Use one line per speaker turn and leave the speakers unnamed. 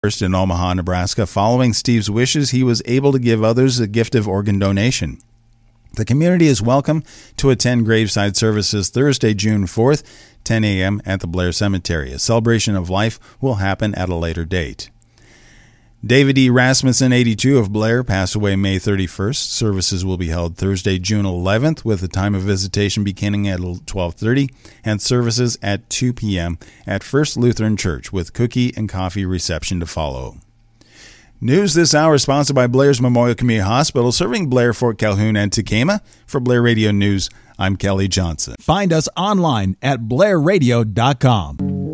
First in Omaha, Nebraska. Following Steve's wishes, he was able to give others a gift of organ donation. The community is welcome to attend graveside services Thursday, June 4th, 10 a.m. at the Blair Cemetery. A celebration of life will happen at a later date. David E. Rasmussen, 82, of Blair, passed away May 31st. Services will be held Thursday, June 11th, with the time of visitation beginning at 12:30 and services at 2 p.m. at First Lutheran Church, with cookie and coffee reception to follow. News this hour is sponsored by Blair's Memorial Community Hospital, serving Blair, Fort Calhoun, and Tacoma. For Blair Radio News, I'm Kelly Johnson.
Find us online at blairradio.com.